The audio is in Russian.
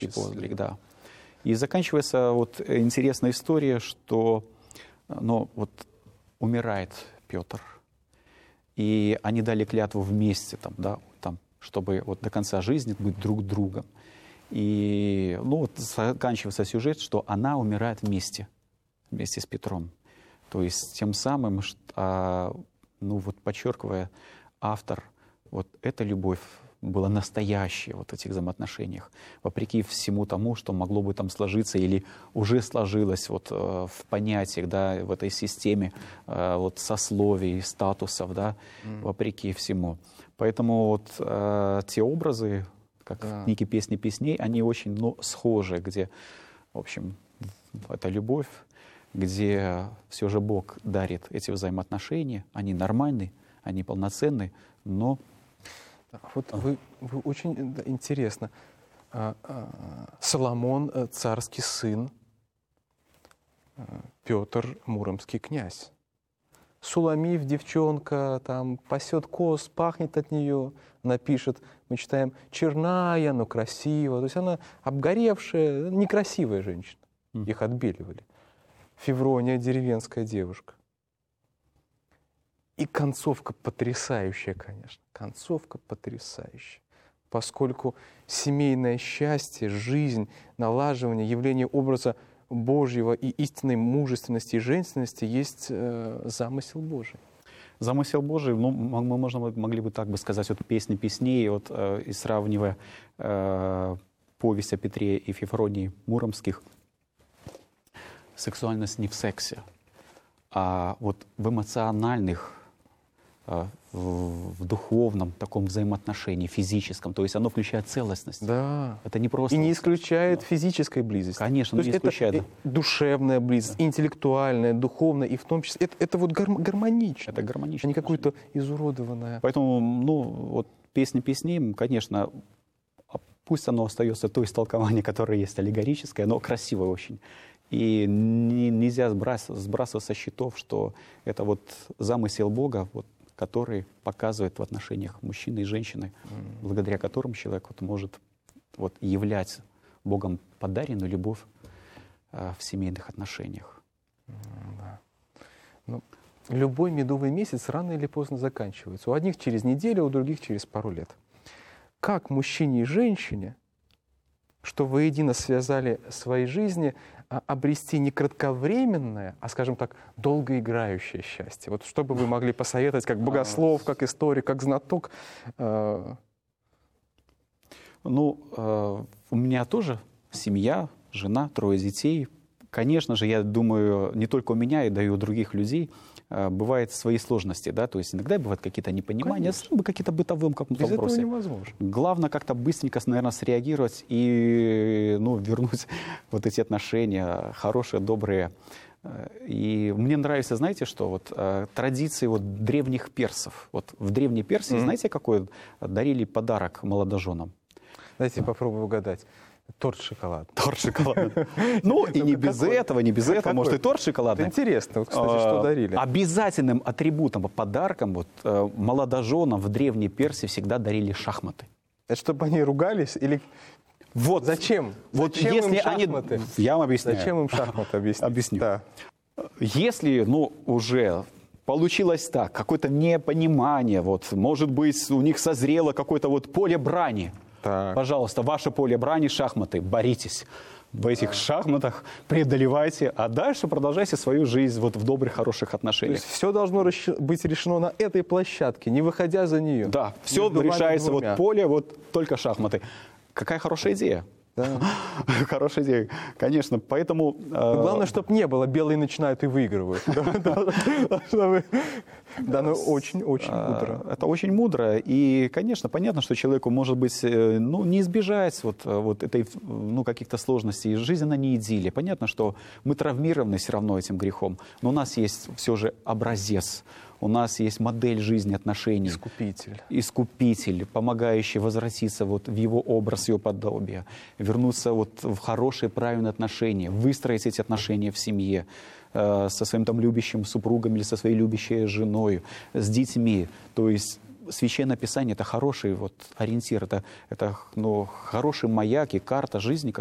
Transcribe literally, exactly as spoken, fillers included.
подвиг, да. И заканчивается вот интересная история, что ну, вот умирает Петр, и они дали клятву вместе, там, да, там, чтобы вот до конца жизни быть друг другом. И ну, вот заканчивается сюжет, что она умирает вместе, вместе с Петром. То есть тем самым, а, ну, вот, подчеркивая, автор, вот эта любовь была настоящая вот в этих взаимоотношениях, вопреки всему тому, что могло бы там сложиться или уже сложилось вот э, в понятиях, да, в этой системе э, вот сословий, статусов, да, mm. вопреки всему. Поэтому вот э, те образы, как да. в книге «Песни песней», они очень ну, схожи, где, в общем, это любовь, где все же Бог дарит эти взаимоотношения, они нормальны, они полноценны, но... Вот вы, вы очень интересно. Соломон — царский сын, Петр — муромский князь. Суламиф, девчонка, там пасет коз, пахнет от нее, она пишет, мы читаем, черная, но красивая. То есть она обгоревшая, некрасивая женщина. Mm. Их отбеливали. Феврония — деревенская девушка. И концовка потрясающая, конечно. Концовка потрясающая. Поскольку семейное счастье, жизнь, налаживание, явление образа Божьего и истинной мужественности и женственности есть э, замысел Божий. Замысел Божий, ну, мы можно, могли бы так бы сказать, вот «Песни песней», вот, э, и сравнивая э, повесть о Петре и Февронии Муромских, сексуальность не в сексе, а вот в эмоциональных, э, в, в духовном таком взаимоотношении, физическом. То есть оно включает целостность. Да. Это не просто... И не исключает да. физической близости. Конечно, То не есть исключает. Это душевная близость, да. интеллектуальная, духовная, и в том числе это, это вот гармонично. Это гармонично. А не какое-то изуродованное. Поэтому, ну, вот «Песни песней», конечно, пусть оно остается то истолкование, которое есть аллегорическое, но красивое очень. И не, нельзя сбрасывать, сбрасывать со счетов, что это вот замысел Бога, вот, который показывает в отношениях мужчины и женщины, mm. благодаря которым человек вот, может вот, являть Богом подаренную любовь э, в семейных отношениях. Mm, да. Ну, любой медовый месяц рано или поздно заканчивается. У одних через неделю, у других через пару лет. Как мужчине и женщине, что воедино связали свои жизни, обрести не кратковременное, а, скажем так, долгоиграющее счастье? Вот что бы вы могли посоветовать, как богослов, как историк, как знаток? Ну, у меня тоже семья, жена, трое детей. Конечно же, я думаю, не только у меня, и у других людей бывают свои сложности, да, то есть иногда бывают какие-то непонимания, какие-то бытовым каком-то вопросе. Без этого невозможно. Главное как-то быстренько, наверное, среагировать и, ну, вернуть вот эти отношения хорошие, добрые. И мне нравится, знаете, что вот традиции вот древних персов. Вот в Древней Персии, mm-hmm. знаете, какой дарили подарок молодоженам? Дайте попробую угадать. Торт шоколадный. Торт шоколадный. Ну, и не без этого, не без этого. Может, и торт шоколадный. Интересно, кстати, что дарили. Обязательным атрибутом, подарком вот молодоженам в Древней Персии всегда дарили шахматы. Это чтобы они ругались или... Вот. Зачем? Вот Зачем если им шахматы? Они... Я вам объясняю. Зачем им шахматы? Объясню. Объясню. Да. Если, ну, уже получилось так, какое-то непонимание, вот, может быть, у них созрело какое-то вот поле брани. Так. Пожалуйста, ваше поле брани, шахматы, боритесь в этих а. шахматах, преодолевайте, а дальше продолжайте свою жизнь вот в добрых, хороших отношениях. То есть все должно быть решено на этой площадке, не выходя за нее. Да, все решается, вот поле, вот только шахматы. Какая хорошая идея. Да. Хорошая идея, конечно, поэтому... Главное, чтобы не было, белые начинают и выигрывают. Да, ну очень-очень мудро. Это очень мудро, и, конечно, понятно, что человеку, может быть, ну, не избежать вот, вот этой, ну, каких-то сложностей. Жизнь, она не идиллия. Понятно, что мы травмированы все равно этим грехом, но у нас есть все же образец, у нас есть модель жизни, отношений. Искупитель. Искупитель, помогающий возвратиться вот в его образ, его подобие, вернуться вот в хорошие, правильные отношения, выстроить эти отношения в семье, э, со своим там любящим супругом или со своей любящей женой, с детьми. То есть Священное Писание — это хороший вот ориентир, это, это ну, хороший маяк и карта жизни,